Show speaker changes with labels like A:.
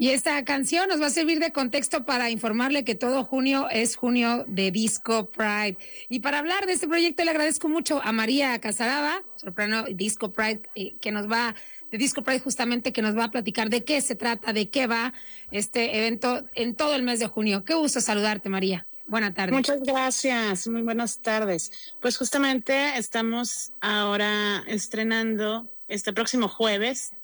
A: Y esta canción nos va a servir de contexto para informarle que todo junio es junio de Disco Pride. Y para hablar de este proyecto le agradezco mucho a María Casaraba, soprano Disco Pride, de Disco Pride justamente, que nos va a platicar de qué se trata, de qué va este evento en todo el mes de junio. Qué gusto saludarte, María. Buena tarde.
B: Muchas gracias, muy buenas tardes. Pues justamente estamos ahora estrenando este próximo jueves